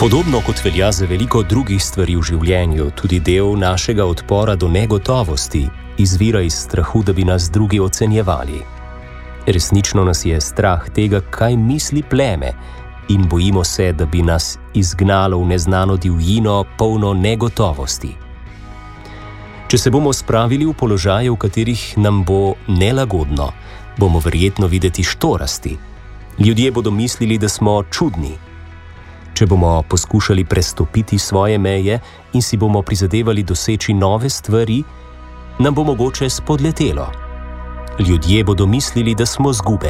Podobno kot velja za veliko drugih stvari v življenju, tudi del našega odpora do negotovosti izvira iz strahu, da bi nas drugi ocenjevali. Resnično nas je strah tega, kaj misli pleme, in bojimo se, da bi nas izgnalo v neznano divjino, polno negotovosti. Če se bomo spravili v položaje, v katerih nam bo nelagodno, bomo verjetno videti štorasti. Ljudje bodo mislili, da smo čudni. Če bomo poskušali prestopiti svoje meje in si bomo prizadevali doseči nove stvari, nam bo mogoče spodletelo. Ljudje bodo mislili, da smo zgube.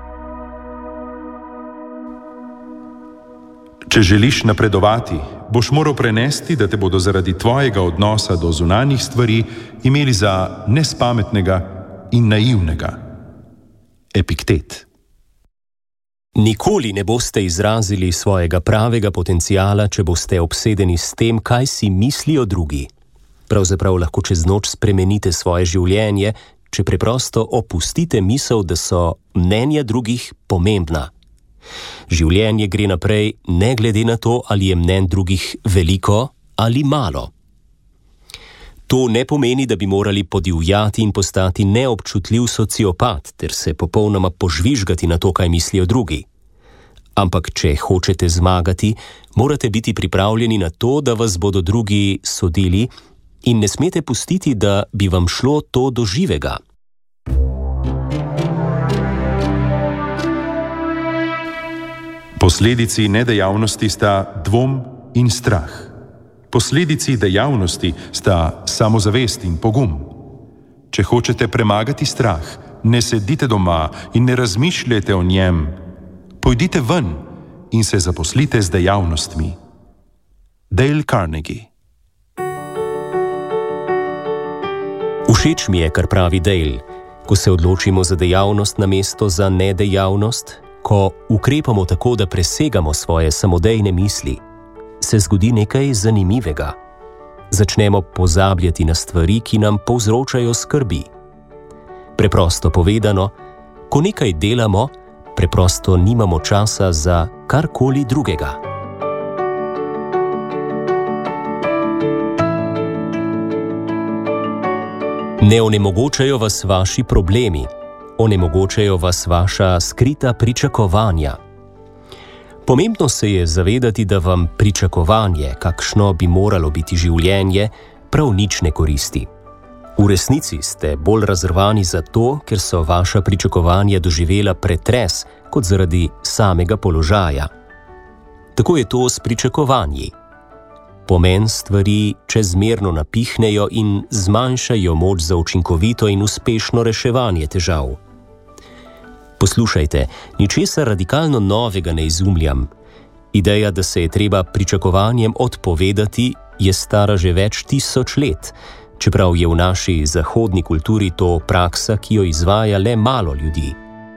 Če želiš napredovati, boš moral prenesti, da te bodo zaradi tvojega odnosa do zunanjih stvari imeli za nespametnega in naivnega. Epiktet. Nikoli ne boste izrazili svojega pravega potenciala, če boste obsedeni s tem, kaj si mislijo drugi. Pravzaprav lahko čez noč spremenite svoje življenje, če preprosto opustite misel, da so mnenja drugih pomembna. Življenje gre naprej ne glede na to, ali je mnenj drugih veliko ali malo. To ne pomeni, da bi morali podivjati in postati neobčutljiv sociopat ter se popolnoma požvižgati na to, kaj mislijo drugi. Ampak, če hočete zmagati, morate biti pripravljeni na to, da vas bodo drugi sodili in ne smete pustiti, da bi vam šlo to do živega. Posledici nedejavnosti sta dvom in strah. Posledici dejavnosti sta samozavest in pogum. Če hočete premagati strah, ne sedite doma in ne razmišljajte o njem. Pojdite ven in se zaposlite z dejavnostmi. Dale Carnegie. Všeč mi je, kar pravi Dale. Ko se odločimo za dejavnost namesto za nedejavnost, ko ukrepamo tako, da presegamo svoje samodejne misli, se zgodi nekaj zanimivega. Začnemo pozabljati na stvari, ki nam povzročajo skrbi. Preprosto povedano, ko nekaj delamo, preprosto nimamo časa za karkoli drugega. Ne onemogočajo vas vaši problemi, onemogočajo vas vaša skrita pričakovanja. Pomembno se je zavedati, da vam pričakovanje, kakšno bi moralo biti življenje, prav nič ne koristi. V resnici ste bolj razrvani zato, ker so vaša pričakovanja doživela pretres, kot zaradi samega položaja. Tako je to s pričakovanji. Pomen stvari čezmerno napihnejo in zmanjšajo moč za učinkovito in uspešno reševanje težav. Poslušajte, ničesar radikalno novega ne izumljam. Ideja, da se je treba pričakovanjem odpovedati, je stara že več tisoč let, čeprav je v naši zahodni kulturi to praksa, ki jo izvaja le malo ljudi.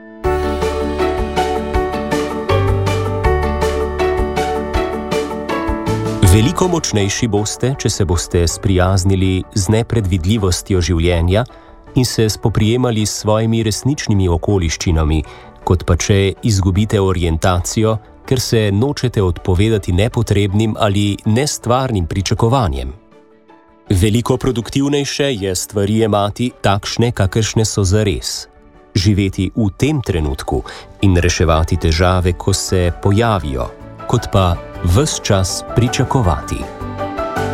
Veliko močnejši boste, če se boste sprijaznili z nepredvidljivostjo življenja in se spoprijemali s svojimi resničnimi okoliščinami, kot pa če izgubite orientacijo, ker se nočete odpovedati nepotrebnim ali nestvarnim pričakovanjem. Veliko produktivnejše je stvari jemati takšne, kakršne so zares. Živeti v tem trenutku in reševati težave, ko se pojavijo, kot pa ves čas pričakovati.